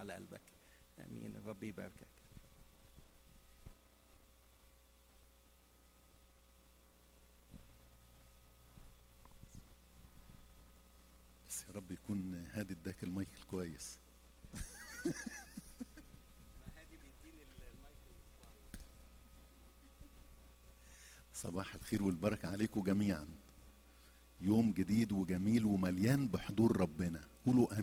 على قلبك. امين. ربي يباركك. بس يا رب يكون هادي اداك المايك كويس. صباح الخير والبركة عليكم جميعا. يوم جديد وجميل ومليان بحضور ربنا. قولوا